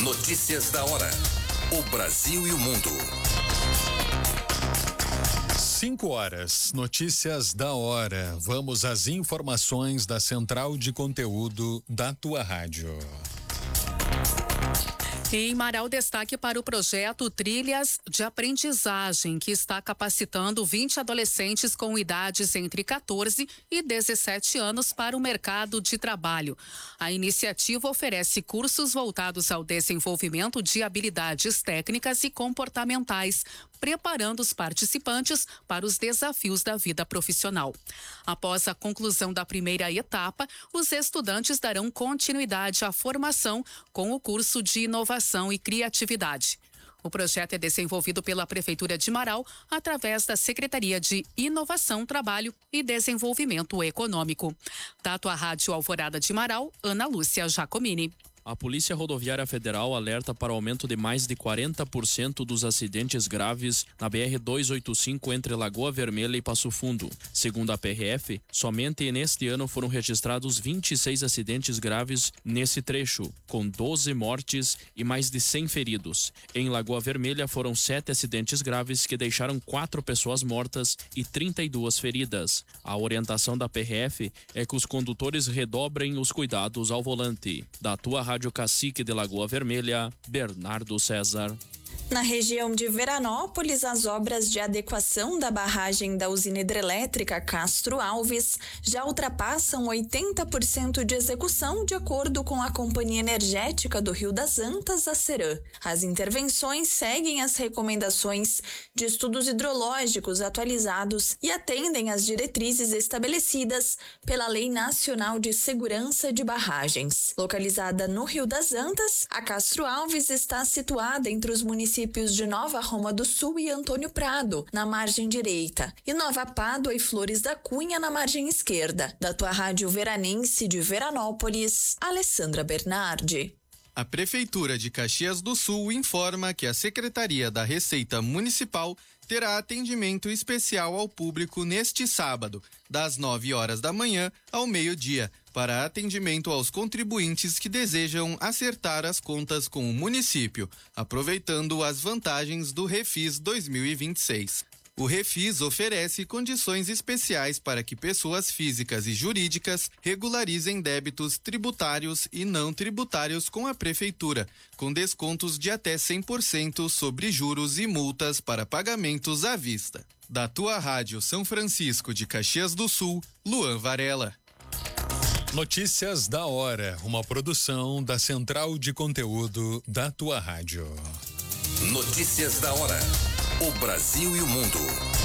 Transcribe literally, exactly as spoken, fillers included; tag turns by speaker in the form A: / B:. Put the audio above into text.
A: Notícias da hora. O Brasil e o mundo.
B: Cinco horas, notícias da hora. Vamos às informações da Central de Conteúdo da tua rádio.
C: Em Marau, destaque para o projeto Trilhas de Aprendizagem, que está capacitando vinte adolescentes com idades entre quatorze e dezessete anos para o mercado de trabalho. A iniciativa oferece cursos voltados ao desenvolvimento de habilidades técnicas e comportamentais, preparando os participantes para os desafios da vida profissional. Após a conclusão da primeira etapa, os estudantes darão continuidade à formação com o curso de Inovação e Criatividade. O projeto é desenvolvido pela Prefeitura de Marau através da Secretaria de Inovação, Trabalho e Desenvolvimento Econômico. Da tua Rádio Alvorada de Marau, Ana Lúcia Jacomini.
D: A Polícia Rodoviária Federal alerta para o aumento de mais de quarenta por cento dos acidentes graves na B R duzentos e oitenta e cinco entre Lagoa Vermelha e Passo Fundo. Segundo a P R F, somente neste ano foram registrados vinte e seis acidentes graves nesse trecho, com doze mortes e mais de cem feridos. Em Lagoa Vermelha foram sete acidentes graves que deixaram quatro pessoas mortas e trinta e duas feridas. A orientação da P R F é que os condutores redobrem os cuidados ao volante. Da tua Rádio Cacique de Lagoa Vermelha, Bernardo César.
E: Na região de Veranópolis, as obras de adequação da barragem da usina hidrelétrica Castro Alves já ultrapassam oitenta por cento de execução, de acordo com a Companhia Energética do Rio das Antas, a Ceram. As intervenções seguem as recomendações de estudos hidrológicos atualizados e atendem às diretrizes estabelecidas pela Lei Nacional de Segurança de Barragens. Localizada no Rio das Antas, a Castro Alves está situada entre os municípios municípios de Nova Roma do Sul e Antônio Prado, na margem direita, e Nova Pádua e Flores da Cunha, na margem esquerda. Da tua Rádio Veranense de Veranópolis, Alessandra Bernardi.
F: A Prefeitura de Caxias do Sul informa que a Secretaria da Receita Municipal terá atendimento especial ao público neste sábado, das nove horas da manhã ao meio-dia, para atendimento aos contribuintes que desejam acertar as contas com o município, aproveitando as vantagens do Refis dois mil e vinte e seis. O Refis oferece condições especiais para que pessoas físicas e jurídicas regularizem débitos tributários e não tributários com a Prefeitura, com descontos de até cem por cento sobre juros e multas para pagamentos à vista. Da tua Rádio São Francisco de Caxias do Sul, Luan Varela.
B: Notícias da hora, uma produção da Central de Conteúdo da tua rádio.
A: Notícias da hora. O Brasil e o mundo.